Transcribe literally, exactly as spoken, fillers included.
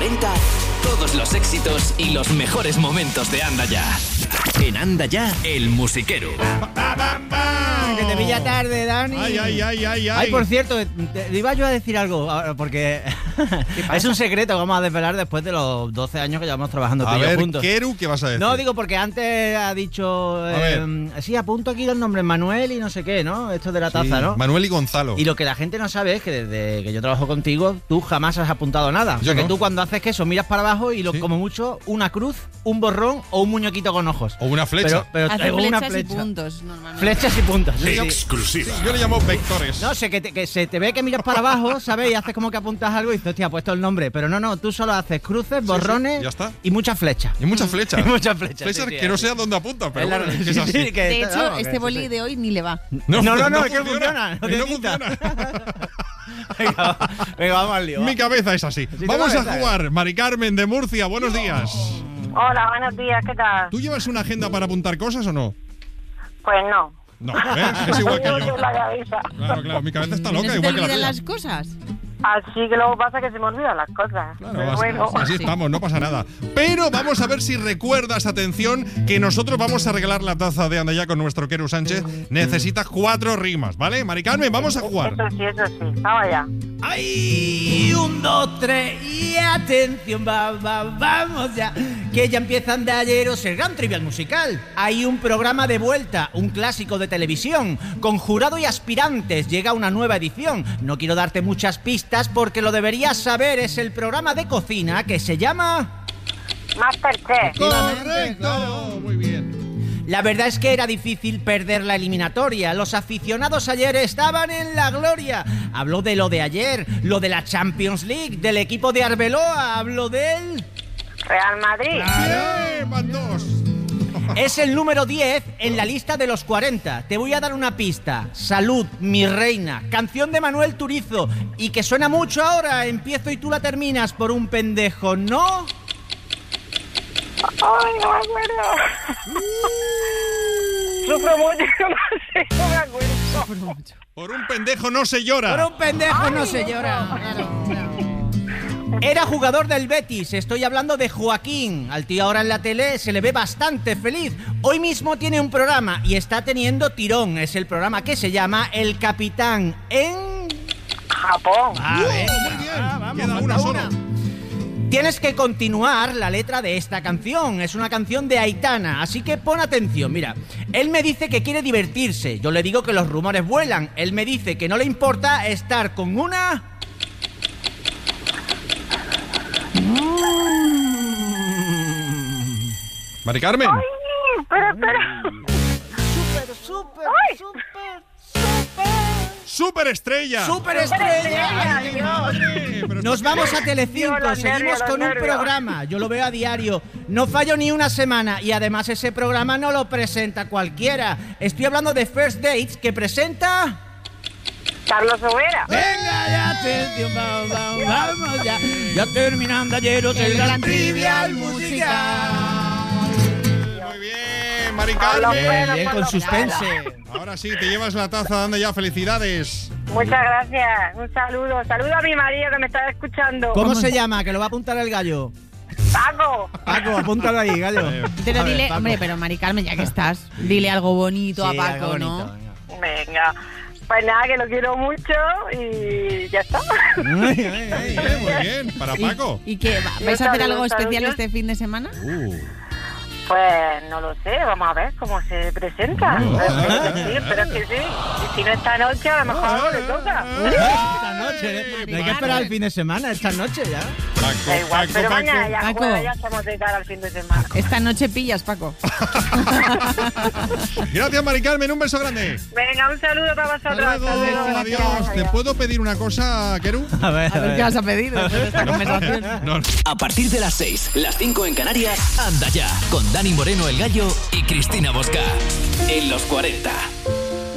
cuarenta, todos los éxitos y los mejores momentos de Anda Ya. En Anda Ya, el musiquero. Que te pilla tarde, Dani. Ay, ay, ay, ay, ay. Ay, por cierto, te, te iba yo a decir algo, porque es un secreto que vamos a desvelar después de los doce años que llevamos trabajando tú A y yo ver, juntos. Keru, ¿qué vas a decir? No, digo porque antes ha dicho... Eh, sí, apunto aquí los nombres, Manuel y no sé qué, ¿no? Esto de la taza, Sí, ¿no? Manuel y Gonzalo. Y lo que la gente no sabe es que desde que yo trabajo contigo, tú jamás has apuntado nada. Yo o sea, no. que tú cuando haces queso miras para abajo y lo, Sí. como mucho una cruz, un borrón o un muñequito con ojos. O una flecha. Pero, pero Hace traigo una flechas flecha. y puntos, normalmente. Flechas y puntos. Sí, sí. Exclusiva. Yo le llamo vectores. No sé, que, te- que se te ve que miras para abajo, ¿sabes? Y haces como que apuntas algo y dices, hostia, ha puesto el nombre. Pero no, no, tú solo haces cruces, borrones ya está. y muchas flechas. Y muchas flechas. Y muchas flechas. Flechas sí, sí, que no así. sé a dónde apuntan, pero Es la- bueno, es que es sí, así. sí, que- De hecho, vamos, que este sí, boli sí. de hoy ni le va. No, no, no, es que funciona, no que te no quita. funciona. Venga, va, venga, vamos al lío. va. Mi cabeza es así. Sí, Vamos tu a cabeza. jugar. Mari Carmen de Murcia, buenos días. Hola, buenos días, ¿qué tal? ¿Tú llevas una agenda para apuntar cosas o no? Pues no. No, ¿ves? Es igual que yo. En la cabeza. Claro, claro, mi cabeza está ¿No loca, se te igual que la olvidan tuya. las cosas? Así que luego pasa que se me olvidan las cosas. Claro, Pero así, bueno. así Sí. estamos, no pasa nada. Pero vamos a ver si recuerdas, atención, que nosotros vamos a regalar la taza de Anda Ya con nuestro Keru Sánchez. Necesitas cuatro rimas, ¿vale? Mari Carmen, vamos a jugar. Eso sí, eso sí. Vamos allá. ¡Ay! Un, dos, tres y atención, va, va, vamos ya. Que ya empieza Andalleros, el gran trivial musical. Hay un programa de vuelta, un clásico de televisión. Con jurado y aspirantes llega una nueva edición. No quiero darte muchas pistas porque lo deberías saber. Es el programa de cocina que se llama... Masterchef. Correcto, muy bien. La verdad es que era difícil perder la eliminatoria. Los aficionados ayer estaban en la gloria. Habló de lo de ayer, lo de la Champions League, del equipo de Arbeloa, habló del... Real Madrid. ¡Eh, van dos! Es el número diez en la lista de los cuarenta. Te voy a dar una pista. Salud, mi reina. Canción de Manuel Turizo. Y que suena mucho ahora. Empiezo y tú la terminas por un pendejo, ¿no? Ay, no me acuerdo. Sufro mucho, no sé, no me acuerdo. Por un pendejo no se llora. Por un pendejo no se llora. Claro, claro. Era jugador del Betis, estoy hablando de Joaquín. Al tío ahora en la tele se le ve bastante feliz. Hoy mismo tiene un programa y está teniendo tirón. Es el programa que se llama El Capitán en... Japón. Ah, Uh, venga, muy bien. ah, vamos, Queda falta una sola. Tienes que continuar la letra de esta canción. Es una canción de Aitana, así que pon atención. Mira, él me dice que quiere divertirse. Yo le digo que los rumores vuelan. Él me dice que no le importa estar con una... Mari Carmen. Ay, espera, espera. Súper, súper, Ay. súper, súper... ¡Superestrella! ¡Superestrella! Ay, Dios. Pero Nos esto- vamos a Dios, Telecinco, los seguimos nervios, los con un nervios. programa. Yo lo veo a diario. No fallo ni una semana y además ese programa no lo presenta cualquiera. Estoy hablando de First Dates que presenta... Carlos Overa. Venga ya, atención, vamos, vamos, vamos ya. Ya terminando ayeros el gran trivial musical. Muy bien, Mari Hola, Carmen. bueno. Bien, con suspense. Ahora sí, te llevas la taza de Anda Ya. Felicidades. Muchas gracias. Un saludo. Saludo a mi marido que me está escuchando. ¿Cómo se llama? Que lo va a apuntar el gallo. Paco. Paco, apúntalo ahí, gallo. Pero A ver, dile, Paco. hombre, pero Mari Carmen, ya que estás, dile algo bonito Sí, a Paco, algo bonito, ¿no? venga. Venga. Pues nada, que lo quiero mucho y ya está. Ay, ay, ay. Eh, muy bien, para Paco. ¿Y qué? va- Y ¿Vais a un hacer saludo, algo un saludo. especial este fin de semana? Uh. Pues no lo sé, vamos a ver cómo se presenta. Espero que sí, espero que sí. Y si no esta noche, a lo mejor le toca. Esta noche, ¿eh? No hay que esperar el fin de semana, esta noche ya. Paco, Da igual, Paco, pero Paco. mañana ya, Paco. juega, ya estamos de cara al fin de semana. Esta noche pillas, Paco. Gracias, Mari Carmen. Un beso grande. Venga, un saludo para Hasta vosotros. luego. Hasta luego, Adiós. gracias. ¿Te puedo pedir una cosa, Keru? A ver, A ver qué vas a pedir después de esta conversación. No, no. A partir de las seis, las cinco en Canarias, Anda Ya, con Dani Moreno el Gallo y Cristina Bosca. En los cuarenta.